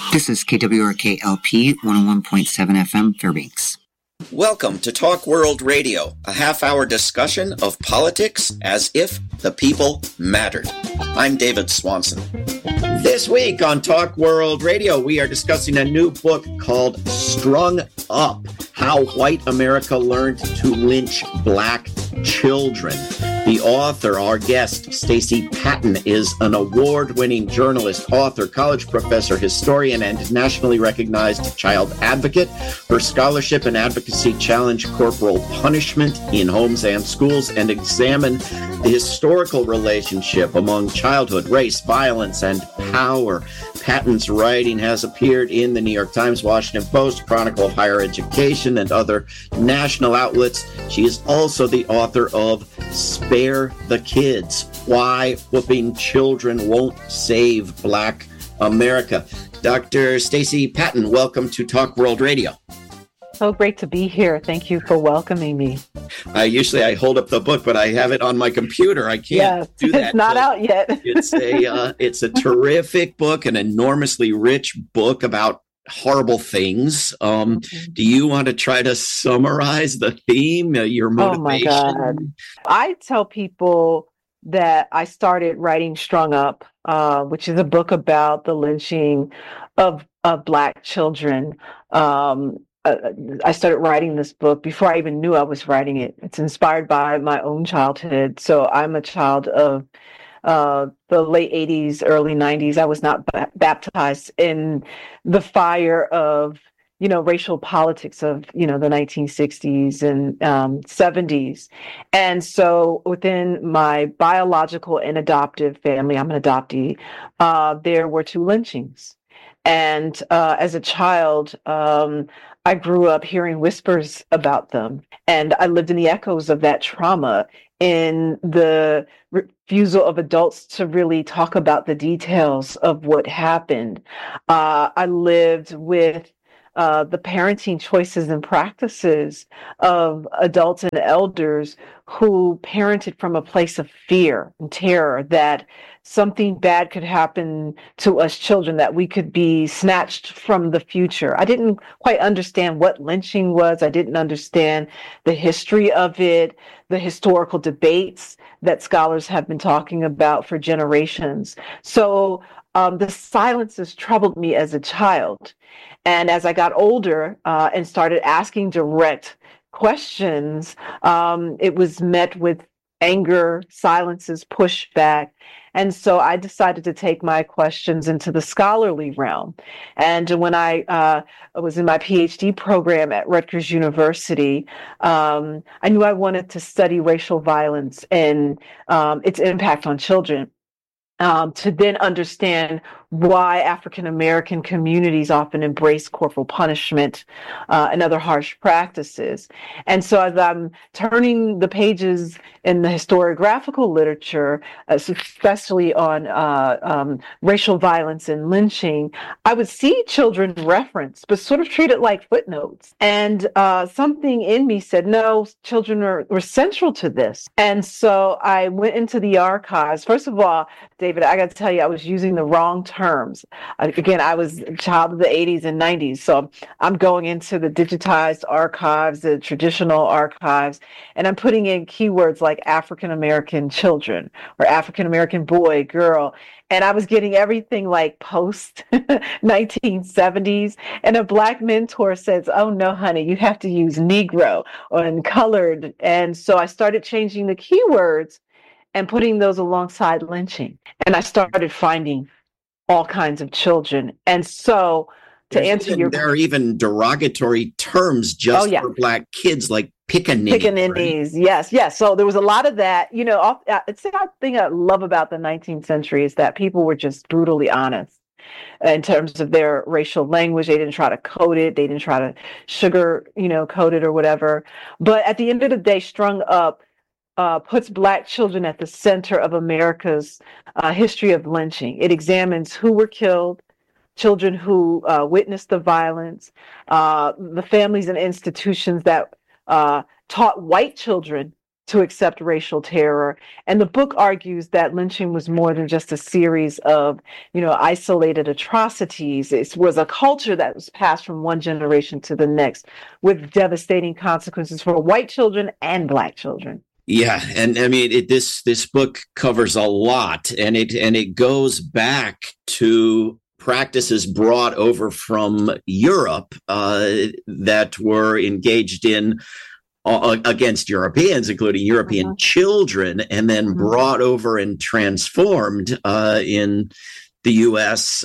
This is KWRK-LP 101.7 FM Fairbanks. Welcome to Talk World Radio, a half-hour discussion of politics as if the people mattered. I'm David Swanson. This week on Talk World Radio, we are discussing a new book called Strung Up: How White America Learned to Lynch Black Children. The author, our guest, Stacey Patton, is an award-winning journalist, author, college professor, historian, and nationally recognized child advocate. Her scholarship and advocacy challenge corporal punishment in homes and schools and examine the historical relationship among childhood, race, violence, and power. Patton's writing has appeared in the New York Times, Washington Post, Chronicle of Higher Education, and other national outlets. She is also the author of Spare the Kids: Why Whooping Children Won't Save Black America. Dr. Stacey Patton, welcome to Talk World Radio. So great to be here. Thank you for welcoming me. Usually I hold up the book, but I have it on my computer. I can't do that. It's not out yet. It's a terrific book, an enormously rich book about horrible things. Do you want to try to summarize the theme, your motivation? Oh my God. I tell people that I started writing Strung Up, which is a book about the lynching of Black children. I started writing this book before I even knew I was writing it. It's inspired by my own childhood. So I'm a child of the late 80s, early 90s. I was not baptized in the fire of, racial politics of, the 1960s and 70s. And so within my biological and adoptive family, I'm an adoptee, there were two lynchings. And as a child, I grew up hearing whispers about them, and I lived in the echoes of that trauma, in the refusal of adults to really talk about the details of what happened. I lived with the parenting choices and practices of adults and elders who parented from a place of fear and terror that something bad could happen to us children, that we could be snatched from the future. I didn't quite understand what lynching was. I didn't understand the history of it, the historical debates that scholars have been talking about for generations. So the silences troubled me as a child. And as I got older and started asking direct questions, it was met with anger, silences, pushback. And so I decided to take my questions into the scholarly realm. And when I was in my PhD program at Rutgers University, I knew I wanted to study racial violence and its impact on children. To then understand why African American communities often embrace corporal punishment and other harsh practices. And so as I'm turning the pages in the historiographical literature, especially on racial violence and lynching, I would see children referenced, but sort of treated like footnotes. And something in me said, no, children were central to this. And so I went into the archives. First of all, David, I got to tell you, I was using the wrong terms. Again, I was a child of the 80s and 90s, so I'm going into the digitized archives, the traditional archives, and I'm putting in keywords like African American children or African American boy, girl, and I was getting everything like post 1970s. And a Black mentor says, oh no, honey, you have to use Negro or colored. And so I started changing the keywords and putting those alongside lynching. And I started finding all kinds of children. And so there are even derogatory terms just for Black kids, like pickaninnies. Right? Yes. So there was a lot of that. It's the thing I love about the 19th century is that people were just brutally honest in terms of their racial language. They didn't try to code it. They didn't try to sugar, code it or whatever. But at the end of the day, Strung Up puts Black children at the center of America's history of lynching. It examines who were killed, children who witnessed the violence, the families and institutions that taught white children to accept racial terror. And the book argues that lynching was more than just a series of, isolated atrocities. It was a culture that was passed from one generation to the next with devastating consequences for white children and Black children. Yeah, and I mean this book covers a lot, and it goes back to practices brought over from Europe that were engaged in against Europeans, including European children, and then brought over and transformed in the U.S.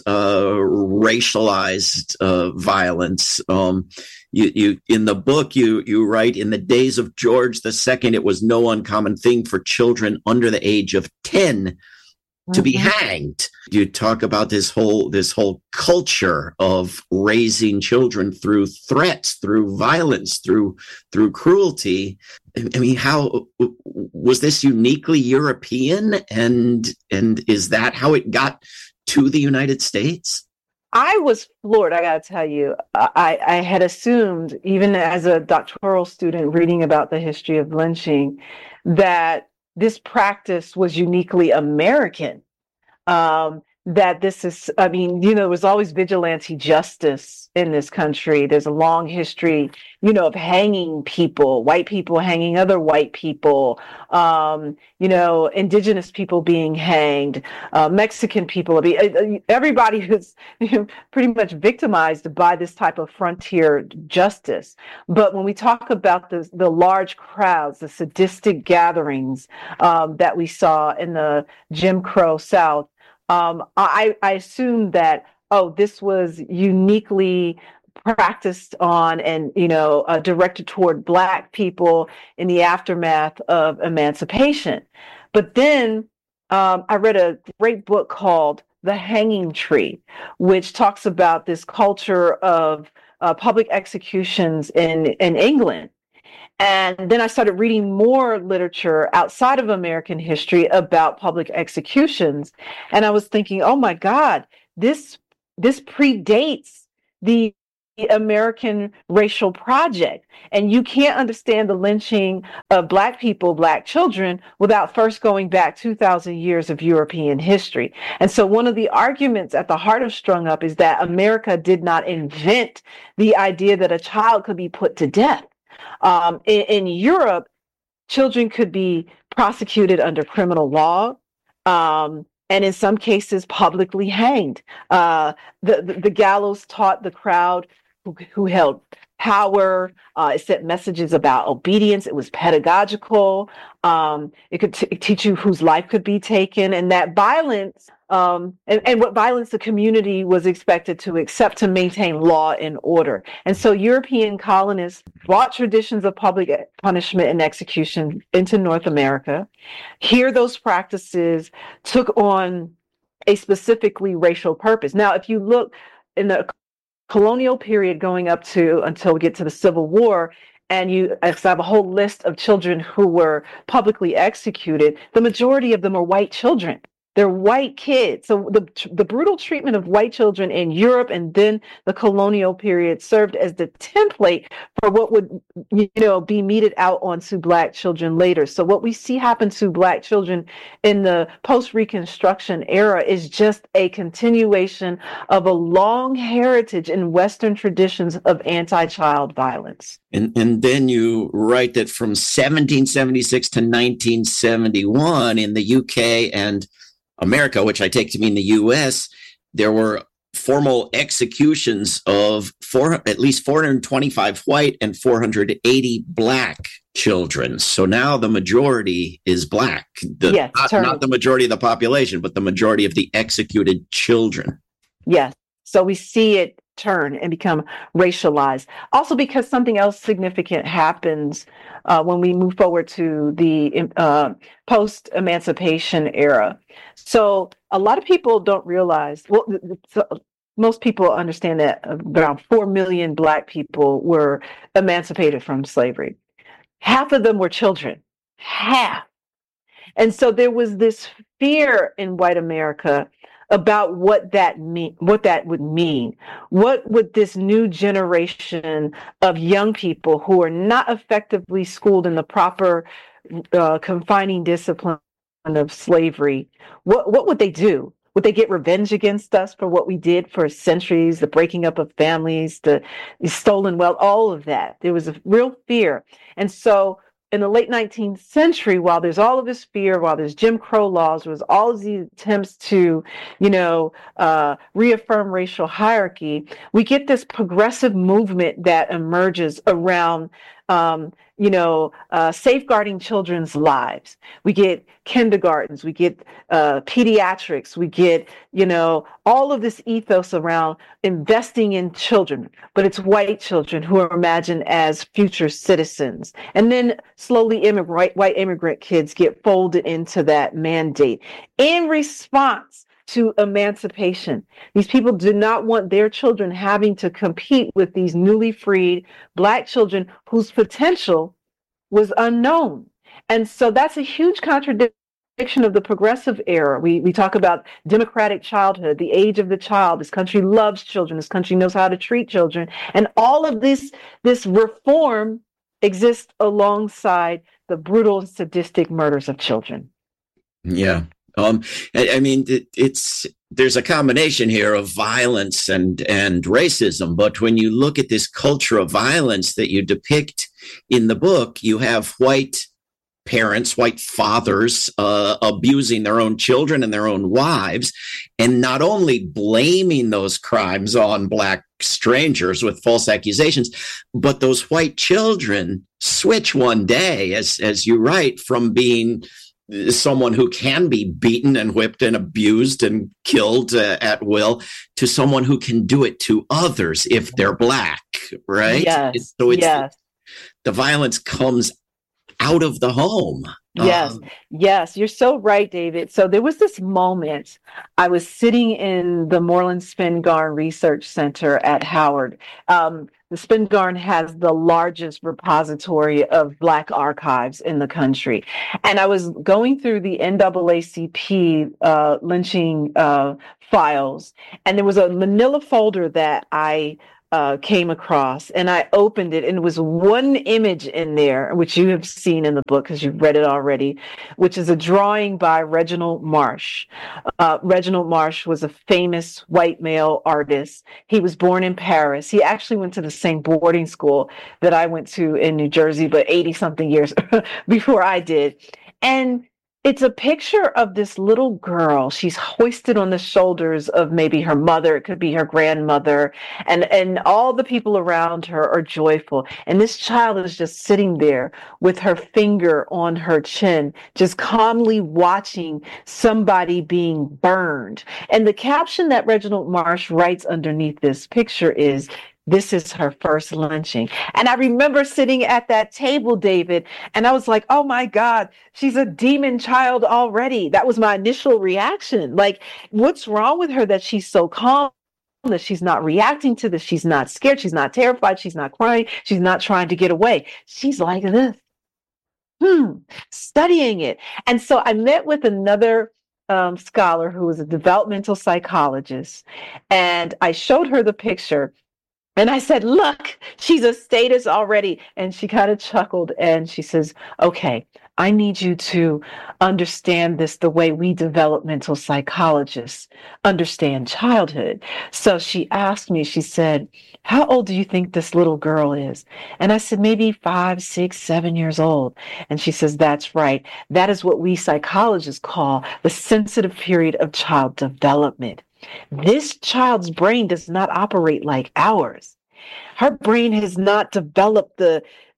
Racialized violence. You in the book you write, in the days of George II, it was no uncommon thing for children under the age of 10 to be hanged. You talk about this whole culture of raising children through threats, through violence, through cruelty. I mean, how was this uniquely European, and is that how it got to the United States? I was floored, I got to tell you. I had assumed, even as a doctoral student reading about the history of lynching, that this practice was uniquely American. That this is, there was always vigilante justice in this country. There's a long history, of hanging people, white people hanging other white people, indigenous people being hanged, Mexican people. Everybody who's pretty much victimized by this type of frontier justice. But when we talk about the large crowds, the sadistic gatherings that we saw in the Jim Crow South, I assumed that, this was uniquely practiced on and, directed toward Black people in the aftermath of emancipation. But then I read a great book called The Hanging Tree, which talks about this culture of public executions in England. And then I started reading more literature outside of American history about public executions. And I was thinking, oh my God, this predates the American racial project. And you can't understand the lynching of Black people, Black children, without first going back 2,000 years of European history. And so one of the arguments at the heart of Strung Up is that America did not invent the idea that a child could be put to death. In Europe, children could be prosecuted under criminal law, and in some cases publicly hanged. The gallows taught the crowd who held power. It sent messages about obedience. It was pedagogical. It could teach you whose life could be taken, and that violence, and what violence the community was expected to accept to maintain law and order. And so European colonists brought traditions of public punishment and execution into North America. Here, those practices took on a specifically racial purpose. Now, if you look in the colonial period going up to until we get to the Civil War, and I have a whole list of children who were publicly executed, the majority of them are white children. They're white kids. So the brutal treatment of white children in Europe and then the colonial period served as the template for what would, be meted out onto Black children later. So what we see happen to Black children in the post-Reconstruction era is just a continuation of a long heritage in Western traditions of anti-child violence. And then you write that from 1776 to 1971 in the UK and America, which I take to mean the U.S., there were formal executions of at least 425 white and 480 Black children. So now the majority is Black. Not the majority of the population, but the majority of the executed children. Yes. So we see it turn and become racialized. Also because something else significant happens when we move forward to the post-emancipation era. So a lot of people don't realize, most people understand that around 4 million Black people were emancipated from slavery. Half of them were children. Half. And so there was this fear in white America about what that would mean. What would this new generation of young people who are not effectively schooled in the proper confining discipline of slavery, what would they do? Would they get revenge against us for what we did for centuries, the breaking up of families, the stolen wealth, all of that? There was a real fear. And so in the late 19th century, while there's all of this fear, while there's Jim Crow laws, there was all of these attempts to, reaffirm racial hierarchy, we get this progressive movement that emerges around safeguarding children's lives. We get kindergartens, we get pediatrics, we get, all of this ethos around investing in children, but it's white children who are imagined as future citizens. And then slowly white immigrant kids get folded into that mandate in response to emancipation. These people do not want their children having to compete with these newly freed Black children whose potential was unknown. And so that's a huge contradiction of the progressive era. We talk about democratic childhood, the age of the child. This country loves children. This country knows how to treat children. And all of this reform exists alongside the brutal and sadistic murders of children. Yeah. There's a combination here of violence and racism, but when you look at this culture of violence that you depict in the book, you have white parents, white fathers abusing their own children and their own wives, and not only blaming those crimes on Black strangers with false accusations, but those white children switch one day, as you write, from being someone who can be beaten and whipped and abused and killed at will to someone who can do it to others if they're Black, right? Yes. The violence comes out of the home. Yes, you're so right, David. So there was this moment, I was sitting in the Moreland Spingarn Research Center at Howard. The Spingarn has the largest repository of Black archives in the country. And I was going through the NAACP lynching files, and there was a manila folder that I came across, and I opened it, and it was one image in there, which you have seen in the book because you've read it already, which is a drawing by Reginald Marsh. Reginald Marsh was a famous white male artist. He was born in Paris. He actually went to the same boarding school that I went to in New Jersey, but 80-something years before I did. And it's a picture of this little girl. She's hoisted on the shoulders of maybe her mother. It could be her grandmother. And all the people around her are joyful. And this child is just sitting there with her finger on her chin, just calmly watching somebody being burned. And the caption that Reginald Marsh writes underneath this picture is, "This is her first lynching." And I remember sitting at that table, David, and I was like, oh my God, she's a demon child already. That was my initial reaction. Like, what's wrong with her that she's so calm, that she's not reacting to this? She's not scared. She's not terrified. She's not crying. She's not trying to get away. She's like this, studying it. And so I met with another scholar who was a developmental psychologist, and I showed her the picture. And I said, look, she's a status already. And she kind of chuckled and she says, okay, I need you to understand this the way we developmental psychologists understand childhood. So she asked me, she said, how old do you think this little girl is? And I said, maybe 5, 6, 7 years old. And she says, that's right. That is what we psychologists call the sensitive period of child development. This child's brain does not operate like ours. Her brain has not developed the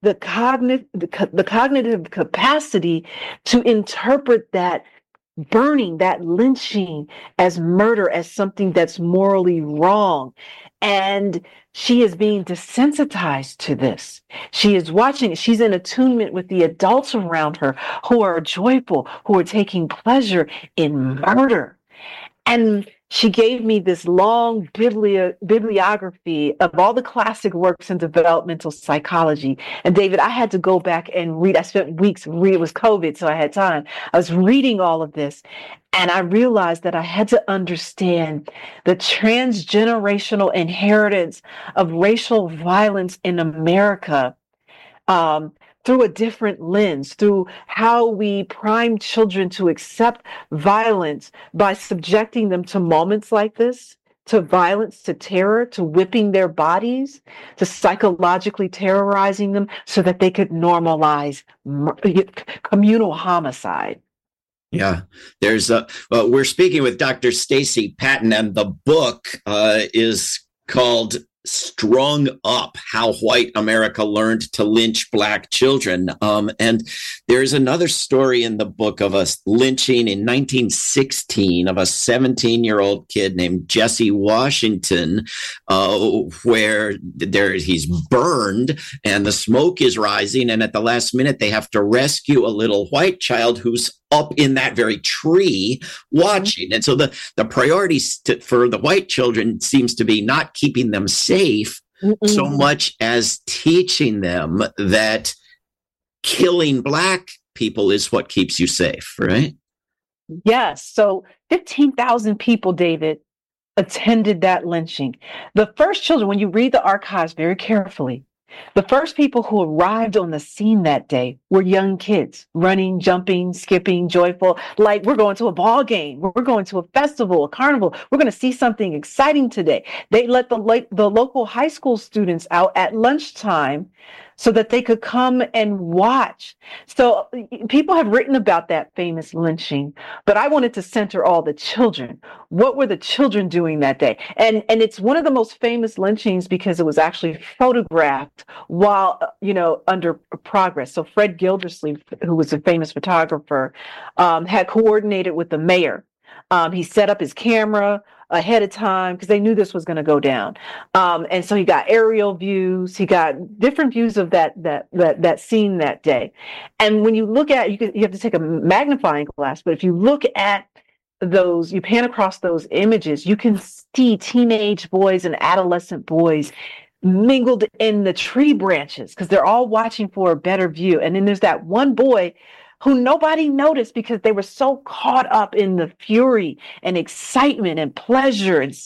cognitive capacity to interpret that burning, that lynching as murder, as something that's morally wrong. And she is being desensitized to this. She is watching it. She's in attunement with the adults around her who are joyful, who are taking pleasure in murder. And she gave me this long bibliography of all the classic works in developmental psychology. And David, I had to go back and read. I spent weeks reading. It was COVID, so I had time. I was reading all of this, and I realized that I had to understand the transgenerational inheritance of racial violence in America through a different lens, through how we prime children to accept violence by subjecting them to moments like this, to violence, to terror, to whipping their bodies, to psychologically terrorizing them so that they could normalize communal homicide. Yeah, we're speaking with Dr. Stacey Patton, and the book is called Strung Up: How White America Learned to Lynch Black Children. And there's another story in the book of a lynching in 1916 of a 17-year-old kid named Jesse Washington, where he's burned and the smoke is rising. And at the last minute, they have to rescue a little white child who's up in that very tree watching. And so the priority for the white children seems to be not keeping them safe so much as teaching them that killing Black people is what keeps you safe, right? Yes. So 15,000 people, David, attended that lynching. The first children, when you read the archives very carefully, the first people who arrived on the scene that day were young kids, running, jumping, skipping, joyful, like we're going to a ball game, we're going to a festival, a carnival, we're going to see something exciting today. They let the local high school students out at lunchtime so that they could come and watch. So people have written about that famous lynching, but I wanted to center all the children. What were the children doing that day? And it's one of the most famous lynchings because it was actually photographed while, under progress. So Fred Gildersleeve, who was a famous photographer, had coordinated with the mayor. He set up his camera ahead of time because they knew this was going to go down. And so he got aerial views. He got different views of that scene that day. And when you look at, you have to take a magnifying glass, but if you look at those, you pan across those images, you can see teenage boys and adolescent boys mingled in the tree branches because they're all watching for a better view. And then there's that one boy who nobody noticed because they were so caught up in the fury and excitement and pleasure and,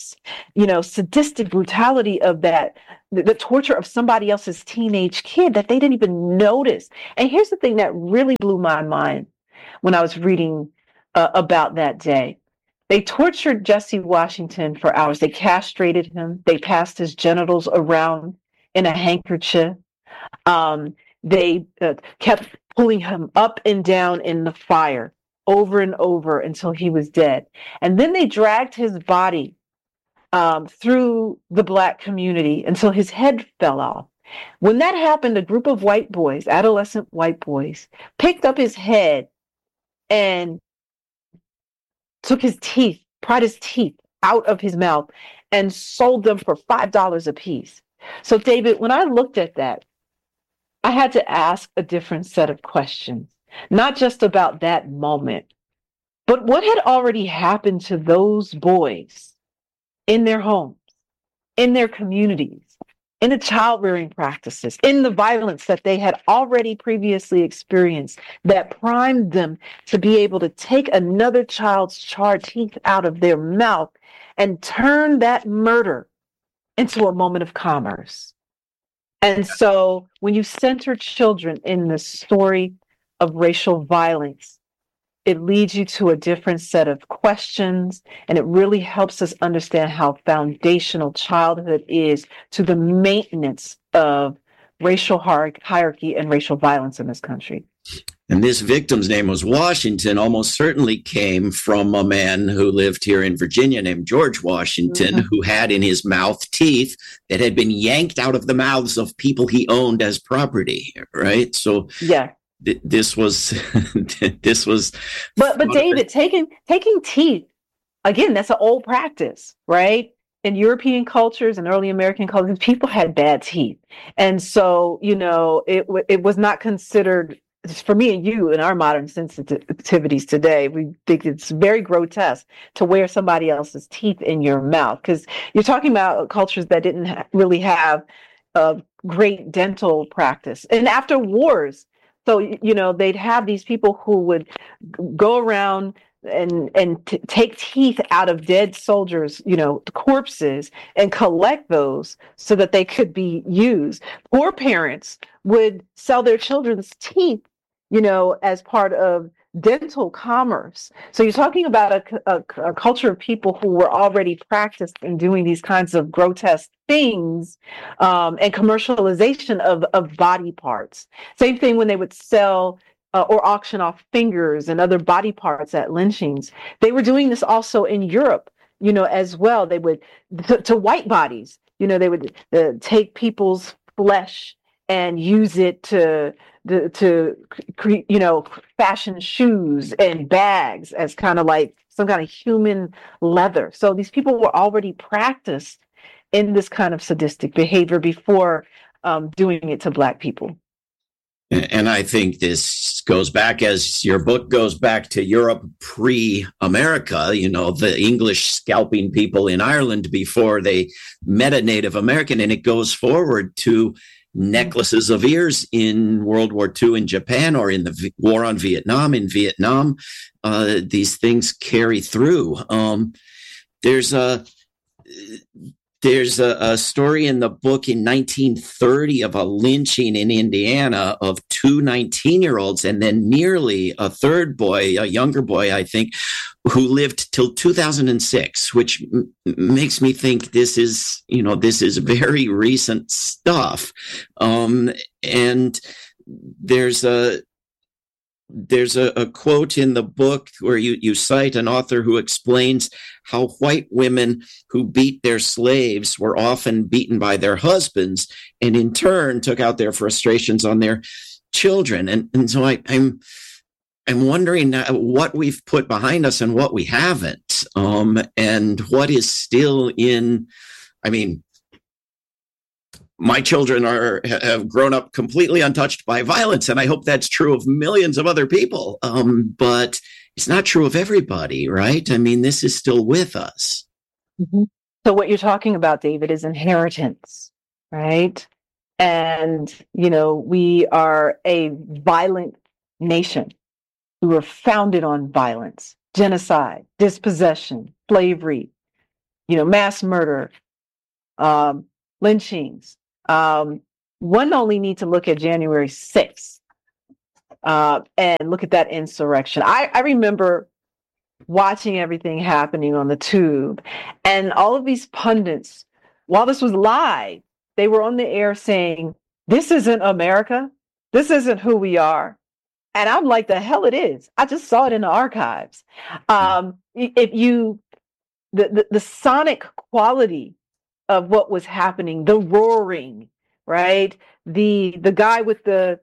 sadistic brutality of that, the torture of somebody else's teenage kid that they didn't even notice. And here's the thing that really blew my mind when I was reading about that day. They tortured Jesse Washington for hours. They castrated him. They passed his genitals around in a handkerchief. They kept pulling him up and down in the fire over and over until he was dead. And then they dragged his body through the Black community until his head fell off. When that happened, a group of white boys, adolescent white boys, picked up his head and took his teeth, pried his teeth out of his mouth and sold them for $5 a piece. So, David, when I looked at that, I had to ask a different set of questions, not just about that moment, but what had already happened to those boys in their homes, in their communities, in the child rearing practices, in the violence that they had already previously experienced that primed them to be able to take another child's charred teeth out of their mouth and turn that murder into a moment of commerce. And so when you center children in the story of racial violence, it leads you to a different set of questions, and it really helps us understand how foundational childhood is to the maintenance of racial hierarchy and racial violence in this country. And this victim's name was Washington, almost certainly came from a man who lived here in Virginia named George Washington, who had in his mouth teeth that had been yanked out of the mouths of people he owned as property, right? So yeah. This was. But David, taking teeth, again, that's an old practice, right? In European cultures and early American cultures, people had bad teeth. And so, it was not considered, for me and you, in our modern sensitivities today, we think it's very grotesque to wear somebody else's teeth in your mouth, because you're talking about cultures that didn't really have a great dental practice. And after wars, so, they'd have these people who would go around and take teeth out of dead soldiers, corpses, and collect those so that they could be used. Poor parents would sell their children's teeth, as part of dental commerce. So you're talking about a culture of people who were already practiced in doing these kinds of grotesque things, and commercialization of body parts. Same thing when they would sell or auction off fingers and other body parts at lynchings. They were doing this also in Europe, as well. They would, to white bodies, they would take people's flesh and use it to fashion shoes and bags as kind of like some kind of human leather. So these people were already practiced in this kind of sadistic behavior before doing it to Black people. And I think this goes back, as your book goes back to Europe pre-America, the English scalping people in Ireland before they met a Native American. And it goes forward to necklaces of ears in World War II in Japan, or in the war on Vietnam in Vietnam. These things carry through. There's a story in the book in 1930 of a lynching in Indiana of two 19-year-olds, and then nearly a third boy, a younger boy, I think, who lived till 2006, which makes me think this is very recent stuff. And there's a quote in the book where you cite an author who explains how white women who beat their slaves were often beaten by their husbands, and in turn took out their frustrations on their children. And so I'm wondering what we've put behind us and what we haven't, and what is still in. I mean, my children have grown up completely untouched by violence, and I hope that's true of millions of other people. But it's not true of everybody, right? I mean, this is still with us. Mm-hmm. So what you're talking about, David, is inheritance, right? And, we are a violent nation. We were founded on violence, genocide, dispossession, slavery, mass murder, lynchings. One only need to look at January 6th and look at that insurrection. I remember watching everything happening on the tube, and all of these pundits, while this was live, they were on the air saying, "This isn't America. This isn't who we are." And I'm like, the hell it is. I just saw it in the archives. The sonic quality of what was happening, the roaring, right? The guy with the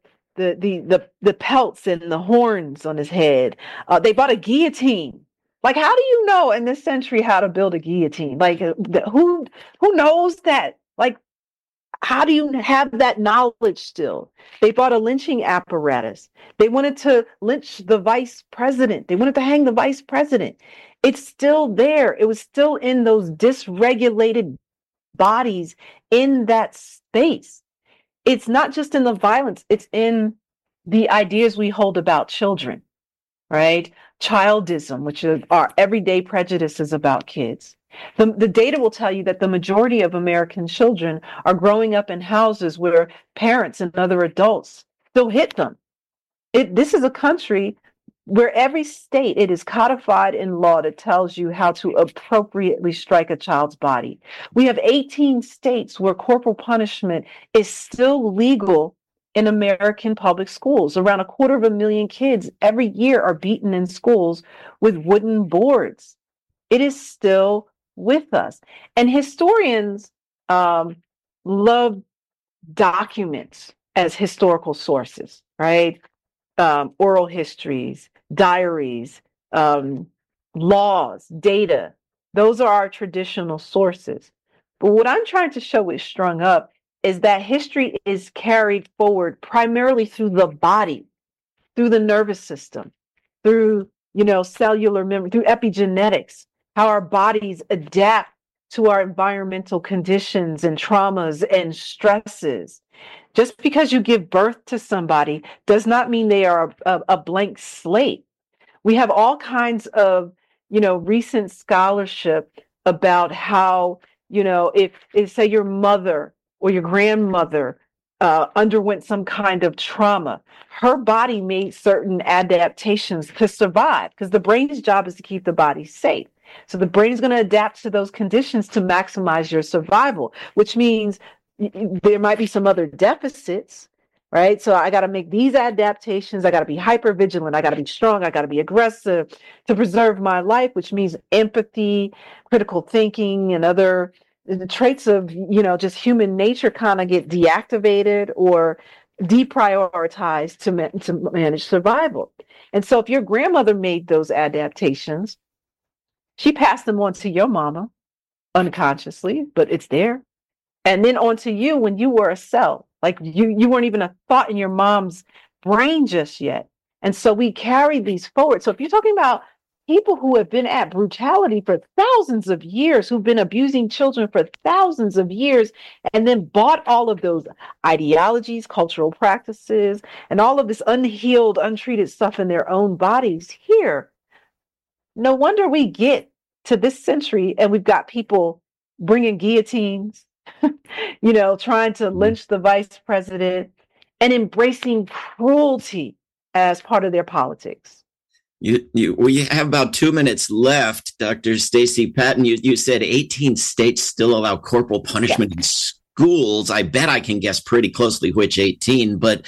pelts and the horns on his head. They bought a guillotine. Like, how do you know in this century how to build a guillotine? Like, who knows that? Like, how do you have that knowledge still? They bought a lynching apparatus. They wanted to lynch the vice president. They wanted to hang the vice president. It's still there. It was still in those dysregulated bodies in that space. It's not just in the violence, it's in the ideas we hold about children, right? Childism, which is our everyday prejudices about kids. The data will tell you that the majority of American children are growing up in houses where parents and other adults still hit them. This is a country where every state, it is codified in law that tells you how to appropriately strike a child's body. We have 18 states where corporal punishment is still legal in American public schools. Around 250,000 kids every year are beaten in schools with wooden boards. It is still with us. And historians love documents as historical sources, right? Oral histories, diaries, laws, data. Those are our traditional sources. But what I'm trying to show with Strung Up is that history is carried forward primarily through the body, through the nervous system, through, cellular memory, through epigenetics, how our bodies adapt to our environmental conditions and traumas and stresses. Just because you give birth to somebody does not mean they are a blank slate. We have all kinds of, recent scholarship about how, if say your mother or your grandmother underwent some kind of trauma, her body made certain adaptations to survive because the brain's job is to keep the body safe. So the brain is going to adapt to those conditions to maximize your survival, which means there might be some other deficits, right? So I got to make these adaptations. I got to be hyper vigilant. I got to be strong. I got to be aggressive to preserve my life, which means empathy, critical thinking, and other the traits of, just human nature kind of get deactivated or deprioritized to manage survival. And so if your grandmother made those adaptations, she passed them on to your mama unconsciously, but it's there. And then on to you when you were a cell, like you weren't even a thought in your mom's brain just yet. And so we carry these forward. So if you're talking about people who have been at brutality for thousands of years, who've been abusing children for thousands of years, and then bought all of those ideologies, cultural practices, and all of this unhealed, untreated stuff in their own bodies here. No wonder we get to this century and we've got people bringing guillotines, trying to lynch the vice president and embracing cruelty as part of their politics. We have about 2 minutes left, Dr. Stacey Patton. You said 18 states still allow corporal punishment in schools. I bet I can guess pretty closely which 18, but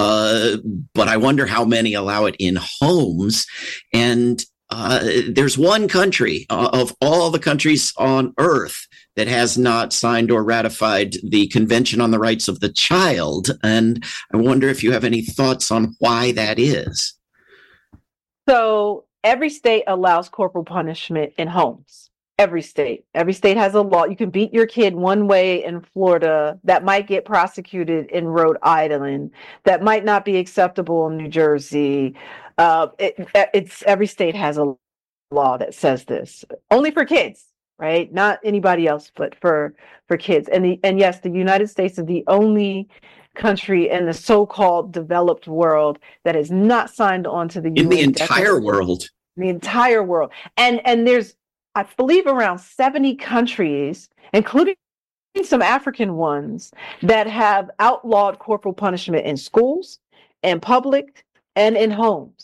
I wonder how many allow it in homes. And there's one country of all the countries on earth that has not signed or ratified the Convention on the Rights of the Child. And I wonder if you have any thoughts on why that is. So every state allows corporal punishment in homes. Every state has a law. You can beat your kid one way in Florida that might get prosecuted in Rhode Island, that might not be acceptable in New Jersey. Every state has a law that says this, only for kids, right? Not anybody else, but for kids. And yes, the United States is the only country in the so-called developed world that has not signed on to the UN. In the entire world. The entire world. And there's, I believe, around 70 countries, including some African ones, that have outlawed corporal punishment in schools, in public, and in homes.